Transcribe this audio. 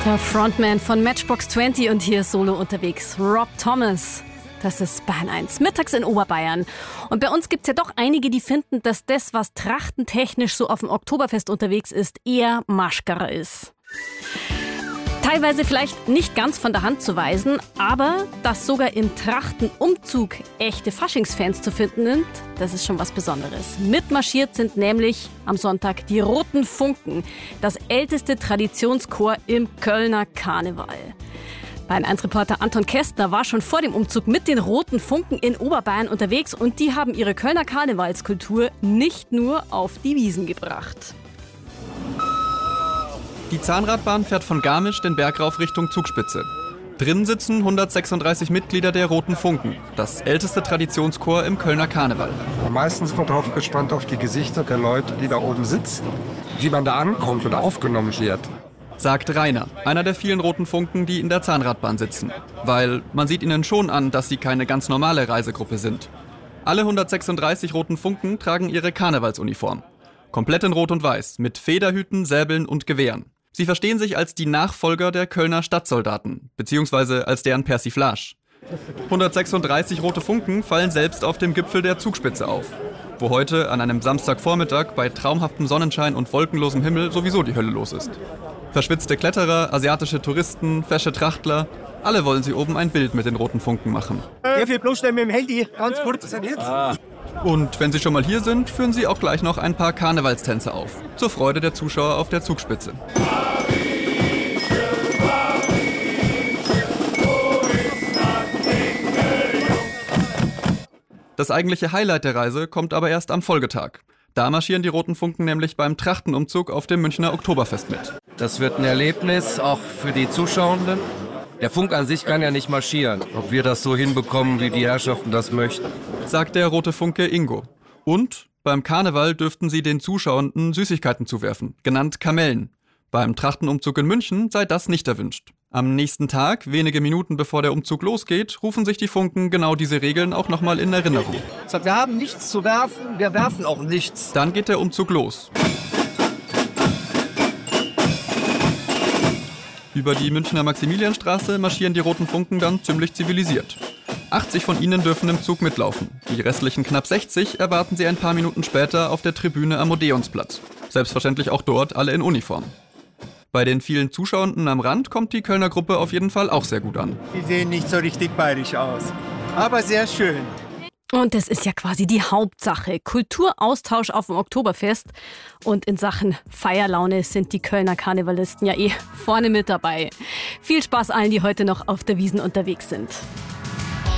Der Frontman von Matchbox 20 und hier solo unterwegs, Rob Thomas. Das ist Bayern 1, mittags in Oberbayern. Und bei uns gibt es ja doch einige, die finden, dass das, was trachtentechnisch so auf dem Oktoberfest unterwegs ist, eher Maschkara ist. Teilweise vielleicht nicht ganz von der Hand zu weisen, aber dass sogar im Trachtenumzug echte Faschingsfans zu finden sind, das ist schon was Besonderes. Mitmarschiert sind nämlich am Sonntag die Roten Funken, das älteste Traditionschor im Kölner Karneval. Bayern 1-Reporter Anton Kästner war schon vor dem Umzug mit den Roten Funken in Oberbayern unterwegs und die haben ihre Kölner Karnevalskultur nicht nur auf die Wiesn gebracht. Die Zahnradbahn fährt von Garmisch den Berg rauf Richtung Zugspitze. Drin sitzen 136 Mitglieder der Roten Funken, das älteste Traditionschor im Kölner Karneval. Meistens wird darauf gespannt auf die Gesichter der Leute, die da oben sitzen, wie man da ankommt oder aufgenommen wird. Sagt Rainer, einer der vielen Roten Funken, die in der Zahnradbahn sitzen. Weil man sieht ihnen schon an, dass sie keine ganz normale Reisegruppe sind. Alle 136 Roten Funken tragen ihre Karnevalsuniform. Komplett in Rot und Weiß, mit Federhüten, Säbeln und Gewehren. Sie verstehen sich als die Nachfolger der Kölner Stadtsoldaten, beziehungsweise als deren Persiflage. 136 Rote Funken fallen selbst auf dem Gipfel der Zugspitze auf, wo heute an einem Samstagvormittag bei traumhaftem Sonnenschein und wolkenlosem Himmel sowieso die Hölle los ist. Verschwitzte Kletterer, asiatische Touristen, fesche Trachtler, alle wollen sie oben ein Bild mit den Roten Funken machen. Darf ich bloß schnell mit dem Handy ganz kurz? Und wenn sie schon mal hier sind, führen sie auch gleich noch ein paar Karnevalstänze auf, zur Freude der Zuschauer auf der Zugspitze. Das eigentliche Highlight der Reise kommt aber erst am Folgetag. Da marschieren die Roten Funken nämlich beim Trachtenumzug auf dem Münchner Oktoberfest mit. Das wird ein Erlebnis, auch für die Zuschauenden. Der Funk an sich kann ja nicht marschieren. Ob wir das so hinbekommen, wie die Herrschaften das möchten, sagt der Rote Funke Ingo. Und beim Karneval dürften sie den Zuschauenden Süßigkeiten zuwerfen, genannt Kamellen. Beim Trachtenumzug in München sei das nicht erwünscht. Am nächsten Tag, wenige Minuten bevor der Umzug losgeht, rufen sich die Funken genau diese Regeln auch nochmal in Erinnerung. Wir haben nichts zu werfen, wir werfen auch nichts. Dann geht der Umzug los. Über die Münchner Maximilianstraße marschieren die Roten Funken dann ziemlich zivilisiert. 80 von ihnen dürfen im Zug mitlaufen. Die restlichen knapp 60 erwarten sie ein paar Minuten später auf der Tribüne am Odeonsplatz. Selbstverständlich auch dort alle in Uniform. Bei den vielen Zuschauenden am Rand kommt die Kölner Gruppe auf jeden Fall auch sehr gut an. Die sehen nicht so richtig bayerisch aus, aber sehr schön. Und das ist ja quasi die Hauptsache. Kulturaustausch auf dem Oktoberfest. Und in Sachen Feierlaune sind die Kölner Karnevalisten ja vorne mit dabei. Viel Spaß allen, die heute noch auf der Wiesn unterwegs sind.